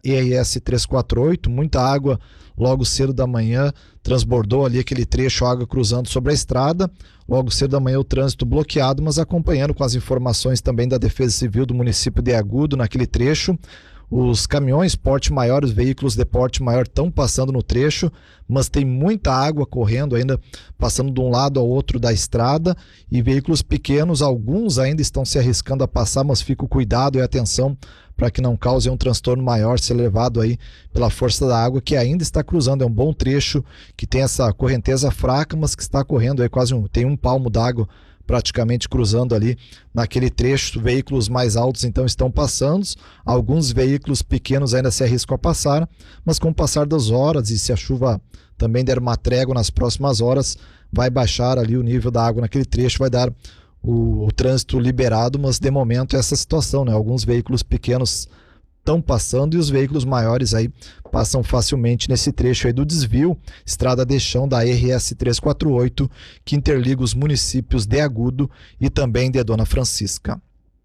RS 348, muita água logo cedo da manhã, transbordou ali aquele trecho, água cruzando sobre a estrada. Logo cedo da manhã o trânsito bloqueado, mas acompanhando com as informações também da Defesa Civil do município de Agudo naquele trecho. Os caminhões porte maior, os veículos de porte maior estão passando no trecho, mas tem muita água correndo ainda, passando de um lado ao outro da estrada, e veículos pequenos, alguns ainda estão se arriscando a passar, mas fica o cuidado e atenção para que não cause um transtorno maior, ser levado aí pela força da água que ainda está cruzando. É um bom trecho que tem essa correnteza fraca, mas que está correndo aí tem um palmo d'água praticamente cruzando ali naquele trecho. Veículos mais altos então estão passando, alguns veículos pequenos ainda se arriscam a passar, mas com o passar das horas e se a chuva também der uma trégua nas próximas horas, vai baixar ali o nível da água naquele trecho, vai dar o trânsito liberado, mas de momento é essa situação, né? Alguns veículos pequenos estão passando e os veículos maiores aí passam facilmente nesse trecho aí do desvio, estrada de chão da RS 348, que interliga os municípios de Agudo e também de Dona Francisca.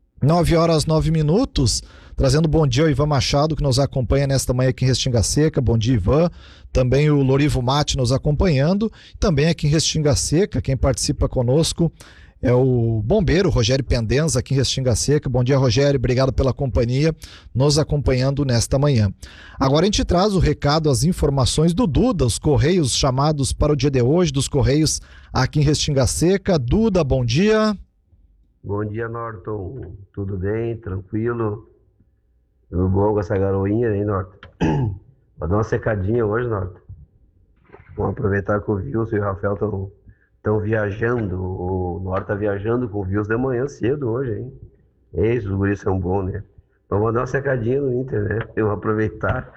9h09, trazendo bom dia ao Ivan Machado, que nos acompanha nesta manhã aqui em Restinga Seca. Bom dia, Ivan. Também o Lorivo Mate nos acompanhando. Também aqui em Restinga Seca, quem participa conosco é o bombeiro Rogério Pendenza, aqui em Restinga Seca. Bom dia, Rogério, obrigado pela companhia, nos acompanhando nesta manhã. Agora a gente traz o recado, as informações do Duda, os correios chamados para o dia de hoje, dos correios aqui em Restinga Seca. Duda, bom dia. Bom dia, Norton. Tudo bem? Tranquilo? Tudo bom com essa garoinha aí, Norton? Vou dar uma secadinha hoje, Norton. Vamos aproveitar que o Wilson e o Rafael estão viajando. O Norton tá viajando com o Wilson de manhã cedo hoje, hein? Os guris são bons, né? Então vou dar uma secadinha no Inter, né? Eu vou aproveitar.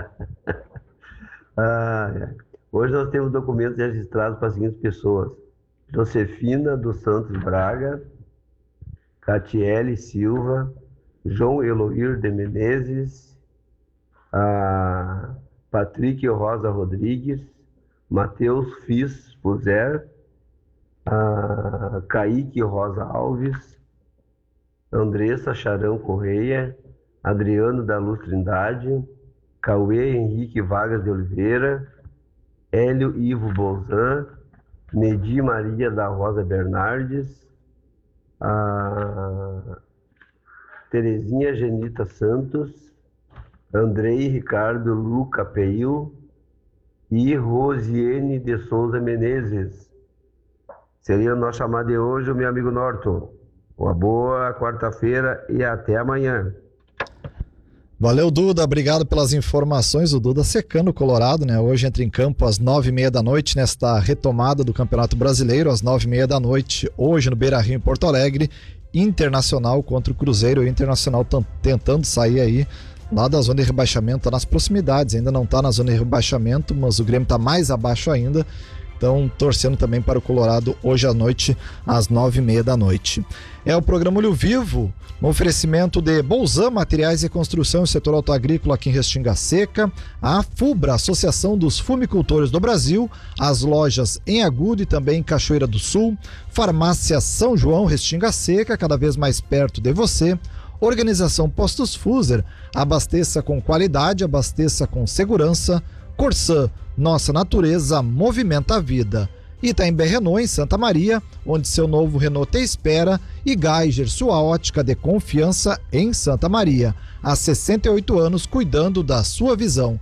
Hoje nós temos documentos registrados para as seguintes pessoas: Josefina dos Santos Braga, Catiele Silva, João Eloir de Menezes, Patrick Rosa Rodrigues, Matheus Fis Puzer, Kaique Rosa Alves, Andressa Charão Correia, Adriano da Luz Trindade, Cauê Henrique Vargas de Oliveira, Hélio Ivo Bolzan, Nedi Maria da Rosa Bernardes, Terezinha Genita Santos, Andrei Ricardo Luca Peil e Rosiane de Souza Menezes. Seria o nosso chamado de hoje, meu amigo Norton. Uma boa quarta-feira e até amanhã. Valeu, Duda, obrigado pelas informações. O Duda secando o Colorado, né? Hoje entra em campo às 9h30 nesta retomada do Campeonato Brasileiro, às 9h30, hoje no Beira-Rio, em Porto Alegre, Internacional contra o Cruzeiro. O Internacional tentando sair aí lá da zona de rebaixamento, tá nas proximidades, ainda não tá na zona de rebaixamento, mas o Grêmio tá mais abaixo ainda. Então, torcendo também para o Colorado hoje à noite, às 9h30. É o programa Olho Vivo, no oferecimento de Bolzan Materiais e Construção e Setor Autoagrícola aqui em Restinga Seca, a FUBRA, Associação dos Fumicultores do Brasil, as lojas em Agudo e também em Cachoeira do Sul, Farmácia São João, Restinga Seca, cada vez mais perto de você, Organização Postos Fuser, abasteça com qualidade, abasteça com segurança, Corsã, nossa natureza movimenta a vida. Itaim Renault em Santa Maria, onde seu novo Renault te espera, e Geiger, sua ótica de confiança em Santa Maria. Há 68 anos cuidando da sua visão.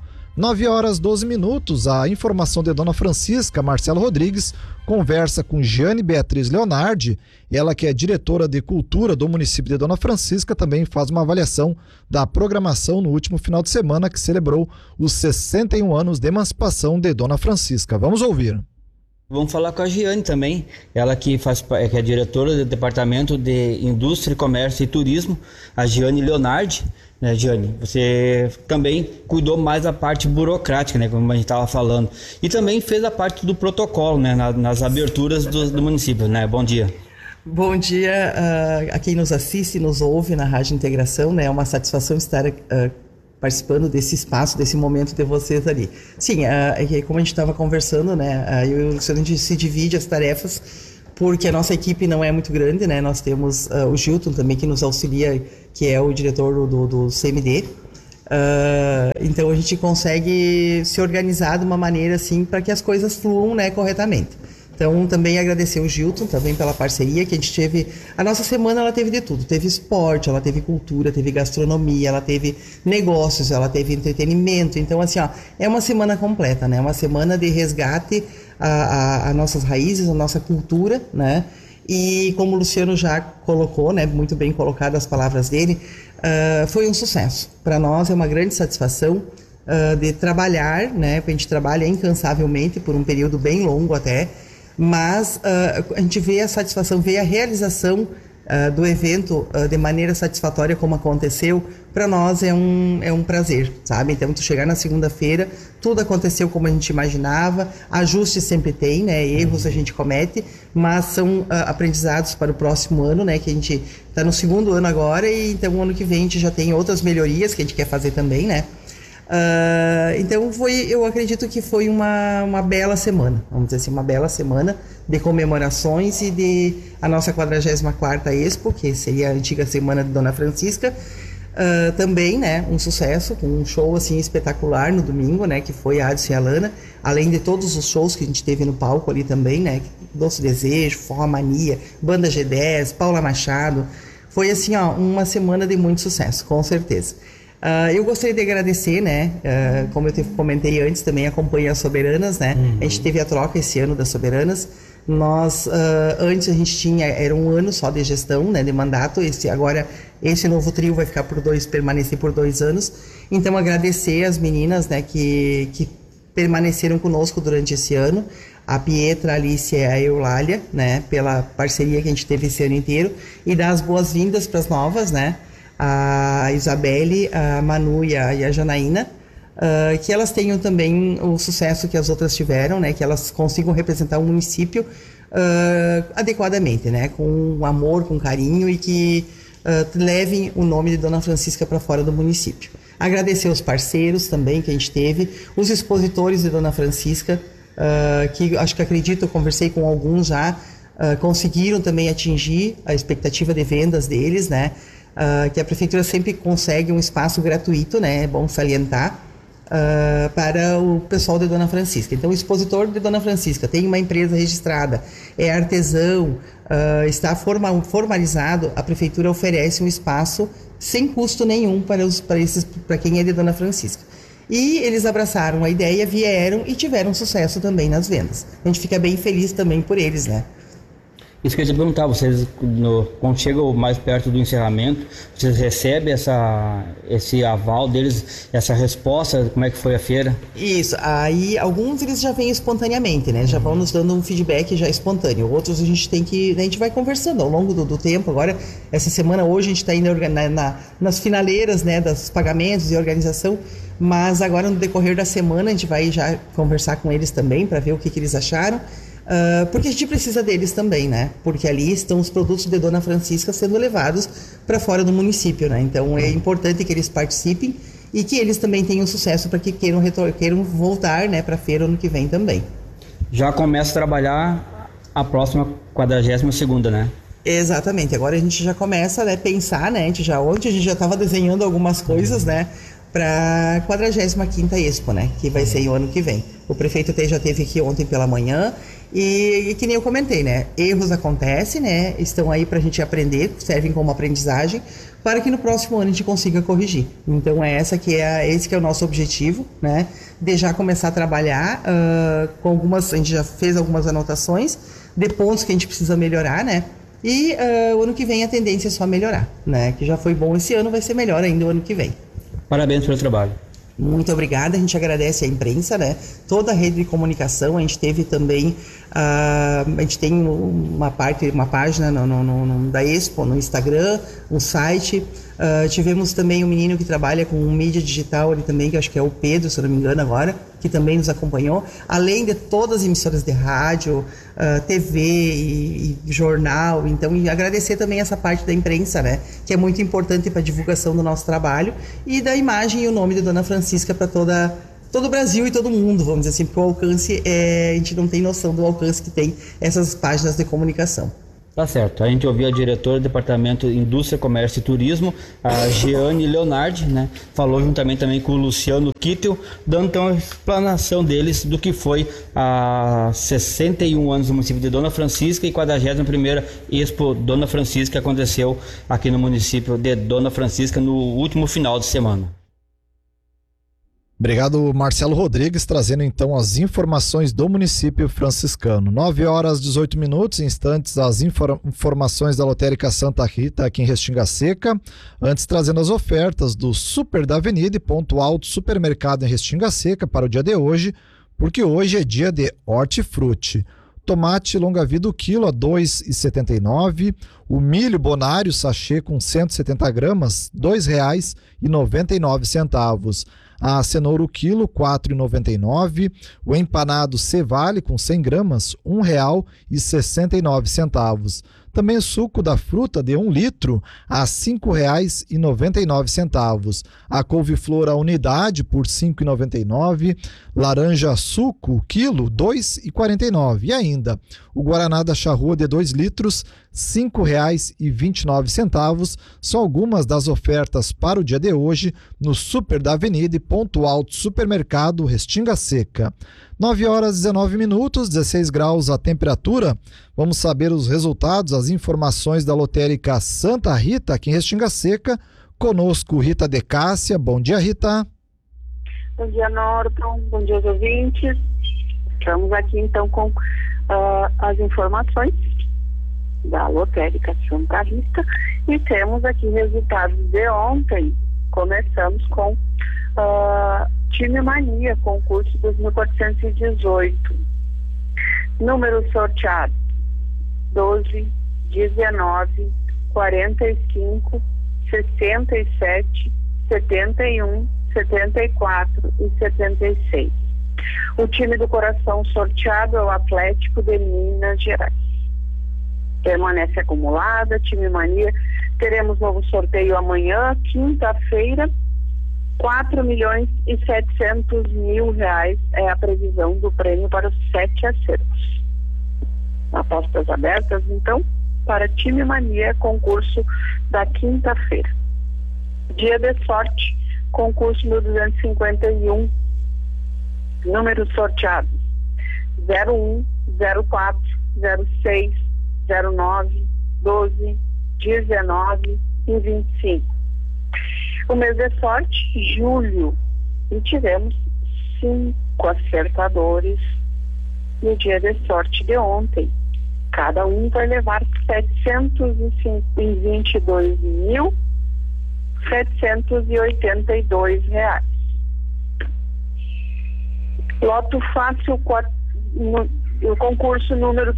9h12, a informação de Dona Francisca. Marcelo Rodrigues conversa com Jeane Beatriz Leonardi, ela que é diretora de cultura do município de Dona Francisca, também faz uma avaliação da programação no último final de semana que celebrou os 61 anos de emancipação de Dona Francisca. Vamos ouvir. Vamos falar com a Jeane também, ela que é diretora do Departamento de Indústria, Comércio e Turismo, a Jeane Leonardi. Né, Jeane, você também cuidou mais da parte burocrática, né, como a gente estava falando, e também fez a parte do protocolo, né, nas aberturas do município, né? Bom dia. Bom dia a quem nos assiste e nos ouve na Rádio Integração, né? É uma satisfação estar participando desse espaço, desse momento de vocês ali. Sim, como a gente estava conversando, né, eu e o Luciano, a gente se divide as tarefas, porque a nossa equipe não é muito grande, né? Nós temos o Gilton também, que nos auxilia, que é o diretor do CMD, Então a gente consegue se organizar de uma maneira assim para que as coisas fluam, né, corretamente. Então também agradecer o Gilton também pela parceria que a gente teve. A nossa semana ela teve de tudo, teve esporte, ela teve cultura, teve gastronomia, ela teve negócios, ela teve entretenimento. Então assim, ó, é uma semana completa, né? Uma semana de resgate a nossas raízes, a nossa cultura, né? E como o Luciano já colocou, né, muito bem colocado as palavras dele, foi um sucesso. Para nós é uma grande satisfação de trabalhar, né? A gente trabalha incansavelmente por um período bem longo até, mas a gente vê a satisfação, vê a realização do evento de maneira satisfatória como aconteceu. Para nós é um prazer, sabe? Então, tu chegar na segunda-feira, tudo aconteceu como a gente imaginava, ajustes sempre tem, né? Erros a gente comete, mas são aprendizados para o próximo ano, né? Que a gente está no 2º ano agora, e então o ano que vem a gente já tem outras melhorias que a gente quer fazer também, né? Então eu acredito que foi uma bela semana, vamos dizer assim, uma bela semana de comemorações e de a nossa 44ª Expo, que seria a antiga Semana de Dona Francisca, também, né, um sucesso, com um show assim espetacular no domingo, né, que foi a Adson e a Lana, além de todos os shows que a gente teve no palco ali também, né, Doce Desejo, Forró Mania, Banda G10, Paula Machado. Foi assim, ó, uma semana de muito sucesso, com certeza. Eu gostaria de agradecer, né, como eu comentei antes, também acompanhei as Soberanas, né, a gente teve a troca esse ano das Soberanas. Nós, antes a gente era um ano só de gestão, né, de mandato, agora esse novo trio vai ficar permanecer por 2 anos. Então agradecer as meninas, né, que permaneceram conosco durante esse ano, a Pietra, a Alice e a Eulália, né, pela parceria que a gente teve esse ano inteiro, e dar as boas-vindas para as novas, né, a Isabelle, a Manu e a Janaína, que elas tenham também o sucesso que as outras tiveram, né? Que elas consigam representar o município adequadamente, né? Com amor, com carinho, e que levem o nome de Dona Francisca para fora do município. Agradecer os parceiros também que a gente teve, os expositores de Dona Francisca, que acredito, eu conversei com alguns já, conseguiram também atingir a expectativa de vendas deles, né? Que a prefeitura sempre consegue um espaço gratuito, né? É bom salientar, para o pessoal de Dona Francisca. Então, o expositor de Dona Francisca tem uma empresa registrada, é artesão, está formalizado, a prefeitura oferece um espaço sem custo nenhum para quem é de Dona Francisca. E eles abraçaram a ideia, vieram e tiveram sucesso também nas vendas. A gente fica bem feliz também por eles, né? Isso que eu ia te perguntar, vocês, quando chegam mais perto do encerramento, vocês recebem esse aval deles, essa resposta, como é que foi a feira? Isso, aí alguns eles já vêm espontaneamente, né? Já vão nos dando um feedback já espontâneo. Outros a gente vai conversando ao longo do tempo. Agora, essa semana, hoje, a gente está indo nas finaleiras, né, dos pagamentos e organização, mas agora no decorrer da semana a gente vai já conversar com eles também para ver o que eles acharam. Porque a gente precisa deles também, né? Porque ali estão os produtos de Dona Francisca sendo levados para fora do município, né? Então é importante que eles participem e que eles também tenham sucesso para que queiram voltar, né, para a feira ano que vem também. Já começa a trabalhar a próxima 42ª, né? Exatamente. Agora a gente já começa, né, pensar, né? Ontem a gente já estava desenhando algumas coisas, né? Para a 45ª Expo, né? Que vai ser o ano que vem. O prefeito já esteve aqui ontem pela manhã e que nem eu comentei, né? Erros acontecem, né? Estão aí para a gente aprender, servem como aprendizagem para que no próximo ano a gente consiga corrigir. Então esse que é o nosso objetivo, né? De já começar a trabalhar a gente já fez algumas anotações de pontos que a gente precisa melhorar, né? E o ano que vem a tendência é só melhorar, né? Que já foi bom esse ano, vai ser melhor ainda o ano que vem. Parabéns pelo trabalho. Muito obrigada, a gente agradece a imprensa, né? Toda a rede de comunicação, a gente teve também, a gente tem uma página da Expo no Instagram, um site, tivemos também um menino que trabalha com mídia digital ali também, que acho que é o Pedro, se eu não me engano agora, que também nos acompanhou, além de todas as emissoras de rádio, TV e jornal. Então, e agradecer também essa parte da imprensa, né? Que é muito importante para a divulgação do nosso trabalho e da imagem e o nome de Dona Francisca para todo o Brasil e todo mundo, vamos dizer assim, porque o alcance, a gente não tem noção do alcance que tem essas páginas de comunicação. Tá certo. A gente ouviu a diretora do Departamento de Indústria, Comércio e Turismo, a Jeane Leonardi, né? Falou juntamente também com o Luciano Kittel, dando então a explanação deles do que foi há 61 anos do município de Dona Francisca e 41ª Expo Dona Francisca, que aconteceu aqui no município de Dona Francisca no último final de semana. Obrigado, Marcelo Rodrigues, trazendo então as informações do município franciscano. 9h18, instantes as informações da Lotérica Santa Rita aqui em Restinga Seca. Antes, trazendo as ofertas do Super da Avenida e Ponto Alto Supermercado em Restinga Seca para o dia de hoje, porque hoje é dia de hortifruti. Tomate longa vida o quilo a R$ 2,79. O milho bonário sachê com 170 gramas, R$ 2,99. A cenoura o quilo, R$ 4,99. O empanado Cevale com 100 gramas, R$ 1,69. Também o suco da fruta de 1 litro a R$ 5,99. A couve-flor a unidade por R$ 5,99. Laranja suco, quilo, R$ 2,49. E ainda, o Guaraná da Charrua de 2 litros, R$ 5,29. São algumas das ofertas para o dia de hoje no Super da Avenida e Ponto Alto Supermercado Restinga Seca. 9h19, 16 graus a temperatura. Vamos saber os resultados, as informações da Lotérica Santa Rita, aqui em Restinga Seca. Conosco, Rita de Cássia. Bom dia, Rita. Bom dia, Norton. Bom dia aos ouvintes. Estamos aqui, então, com as informações da Lotérica Santa Rita e temos aqui resultados de ontem. Começamos com Time Mania, concurso 2418. Número sorteado: 12, 19, 45, 67, 71, 74 e 76. O time do coração sorteado é o Atlético de Minas Gerais. Permanece acumulada, Time Mania. Teremos novo sorteio amanhã, quinta-feira. 4.700.000 é a previsão do prêmio para os 7 acertos. Apostas abertas, então, para Time Mania, concurso da quinta-feira. Dia de sorte, concurso 1251. Números sorteados: 01, 04, 06, 09, 12, 19 e 25. O mês de sorte, julho, e tivemos 5 acertadores no dia de sorte de ontem. Cada um vai levar R$ 722.782. Loto fácil, o concurso número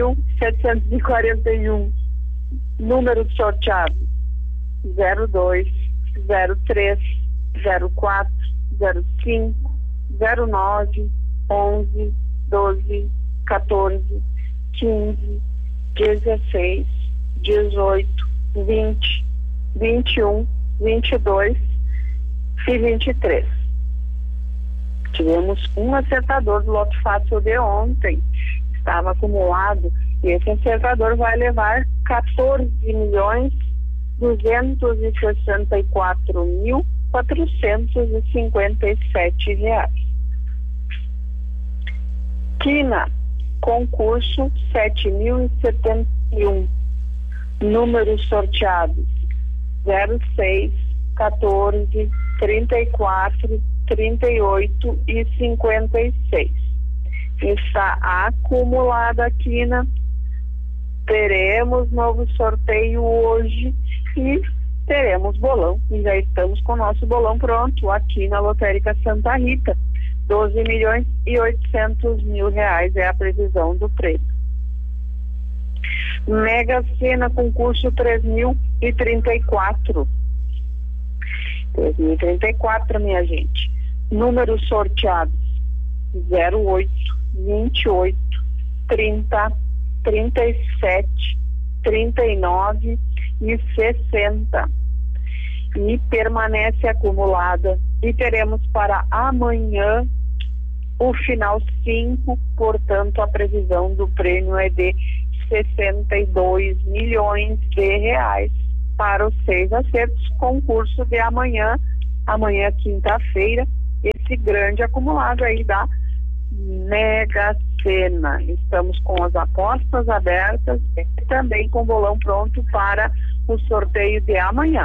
3.741. Número sorteado: 02, 03, 04, 05, 09, 11, 12, 14, 15, 16, 18, 20, 21, 22 e 23. Tivemos um acertador do loto fácil de ontem, estava acumulado, e esse acertador vai levar R$14.264.457. Quina, concurso 7.071. Números sorteados: 06, 14, 34, 38 e 56. Está acumulada a quina. Teremos novo sorteio hoje e teremos bolão. E já estamos com o nosso bolão pronto aqui na Lotérica Santa Rita. R$12.800.000 é a previsão do prêmio. Mega Sena, concurso 3.034. 3.034, minha gente. Números sorteados: 08, 28, 30, 37, 39 e 60. E permanece acumulada. E teremos para amanhã o final 5, portanto a previsão do prêmio é de 62 milhões de reais para os 6 acertos, concurso de amanhã, quinta-feira, esse grande acumulado aí da Mega Sena. Estamos com as apostas abertas e também com o bolão pronto para o sorteio de amanhã.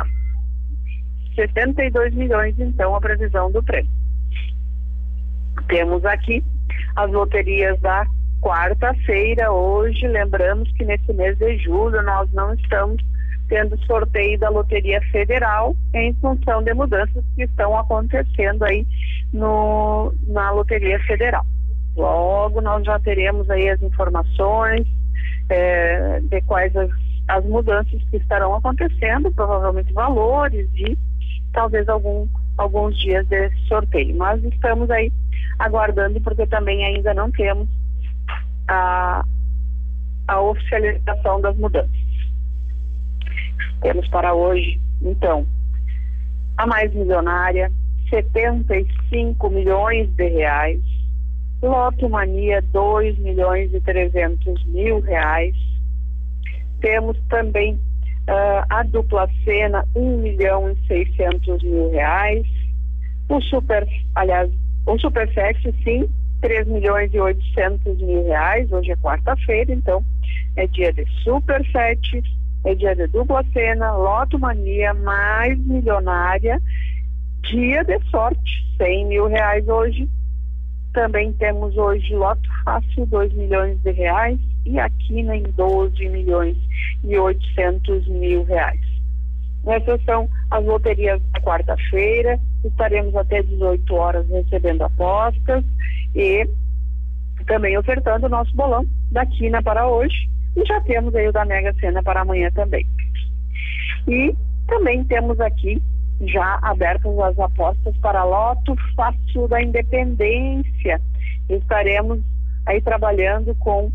62 milhões, então, a previsão do prêmio. Temos aqui as loterias da quarta-feira. Hoje, lembramos que nesse mês de julho nós não estamos tendo sorteio da Loteria Federal em função de mudanças que estão acontecendo aí na Loteria Federal. Logo nós já teremos aí as informações de quais as mudanças que estarão acontecendo, provavelmente valores e talvez alguns dias de sorteio. Mas estamos aí aguardando porque também ainda não temos a oficialização das mudanças. Temos para hoje, então, a mais milionária, 75 milhões de reais, Loto Mania, 2 milhões e 300 mil reais. Temos também a dupla Sena, 1 milhão e 600 mil reais. O Super Sexy, sim, 3 milhões e 800 mil reais. Hoje é quarta-feira, então é dia de Super 7, é dia de dupla Sena, Loto Mania, mais milionária, dia de sorte, 100 mil reais hoje. Também temos hoje Loto Fácil, 2 milhões de reais, e a Quina em 12 milhões e 800 mil reais. Essas são as loterias da quarta-feira. Estaremos até 18 horas recebendo apostas e também ofertando o nosso bolão da Quina para hoje. E já temos aí o da Mega Sena para amanhã também. E também temos aqui já abertas as apostas para Loto Fácil da Independência. Estaremos aí trabalhando com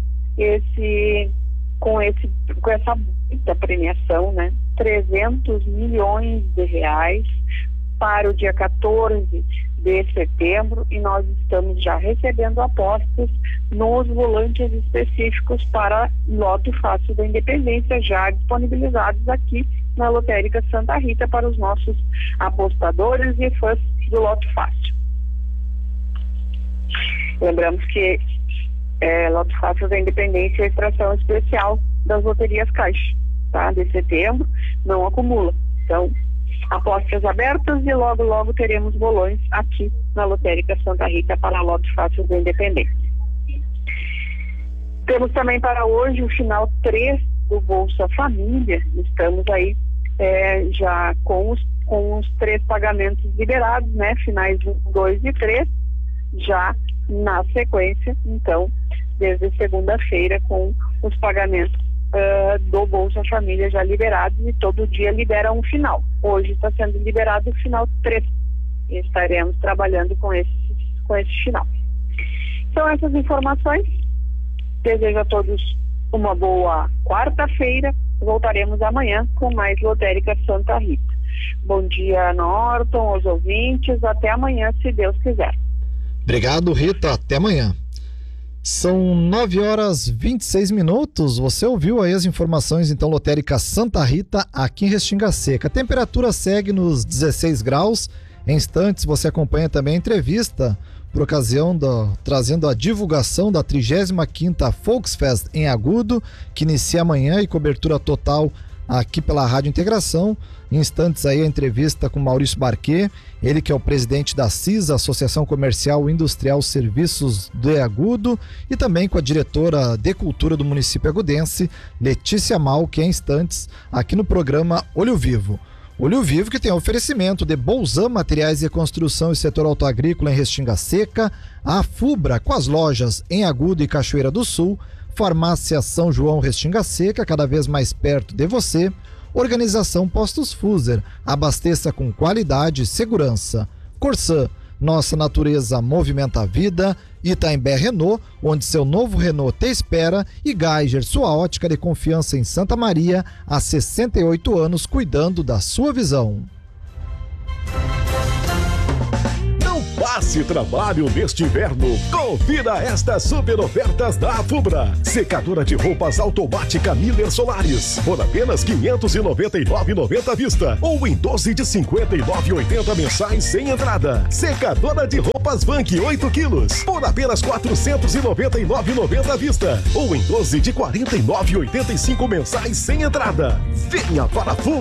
essa muita premiação, né? 300 milhões de reais para o dia 14 de setembro, e nós estamos já recebendo apostas nos volantes específicos para Loto Fácil da Independência, já disponibilizados aqui na Lotérica Santa Rita para os nossos apostadores e fãs do Loto Fácil. Lembramos que Loto Fácil da Independência é a extração especial das loterias Caixa, tá? De setembro, não acumula. Então, apostas abertas e logo teremos bolões aqui na Lotérica Santa Rita para Loto Fácil da Independência. Temos também para hoje o final 3 do Bolsa Família. Estamos aí já com os 3 pagamentos liberados, né? Finais 1, 2 e 3, já na sequência, então, desde segunda-feira, com os pagamentos do Bolsa Família já liberados, e todo dia libera um final. Hoje está sendo liberado o final 3 e estaremos trabalhando com esse final. São essas informações. Desejo a todos uma boa quarta-feira. Voltaremos amanhã com mais Lotérica Santa Rita. Bom dia, Norton, aos ouvintes. Até amanhã, se Deus quiser. Obrigado, Rita. Até amanhã. São 9 horas 26 minutos. Você ouviu aí as informações, então, Lotérica Santa Rita, aqui em Restinga Seca. A temperatura segue nos 16 graus. Em instantes, você acompanha também a entrevista por ocasião trazendo a divulgação da 35ª Volksfest em Agudo, que inicia amanhã, e cobertura total aqui pela Rádio Integração. Em instantes aí a entrevista com Maurício Barquet, ele que é o presidente da CISA, Associação Comercial e Industrial Serviços de Agudo, e também com a diretora de Cultura do município agudense, Letícia Mal, que é em instantes aqui no programa Olho Vivo. Olho Vivo que tem oferecimento de Bolzan Materiais de Construção e Setor Autoagrícola em Restinga Seca, a Fubra com as lojas em Agudo e Cachoeira do Sul, Farmácia São João Restinga Seca, cada vez mais perto de você, Organização Postos Fuser, abasteça com qualidade e segurança. Corsã, nossa natureza movimenta a vida. Itaimbé Renault, onde seu novo Renault te espera. E Geiger, sua ótica de confiança em Santa Maria, há 68 anos cuidando da sua visão. Passe trabalho neste inverno. Confira estas super ofertas da Afubra. Secadora de roupas automática Miller Solaris por apenas R$ 599,90 à vista ou em 12 de R$ 59,80 mensais sem entrada. Secadora de roupas Vank 8 quilos por apenas R$ 499,90 à vista ou em 12 de R$ 49,85 mensais sem entrada. Venha para a Afubra.